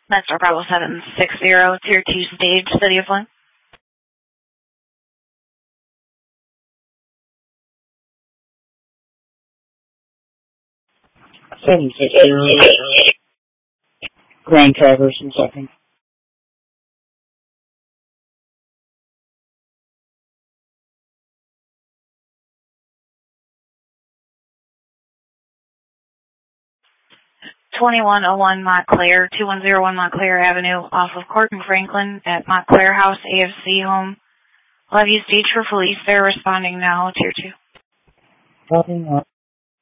Metro Bravo 760, Tier 2 stage, City of Flint. Seven 760, Grand Traverse in second. $2101 Montclair, 2101 Montclair Avenue, off of Court and Franklin at Montclair House, AFC home. Levy stage for police. They're responding now, Tier 2. Copy.